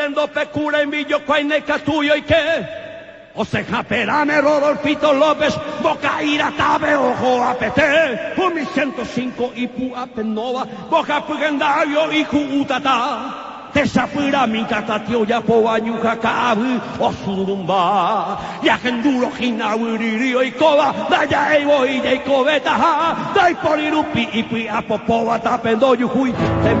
tendo pecura en Villo Cuaineca tuyo y qué. O sea, perame Rodolfito López, boca ira tabe ojo a pete, por mi 105 y pu apenova, boca pugendario y cuutata. Tesapura mi catatio ya po añuja cabu, o surumba, ya genduro ginawiririo y coba, daya evo y de cobeta, dai polirupi y pi apopoa tapendo yuhui.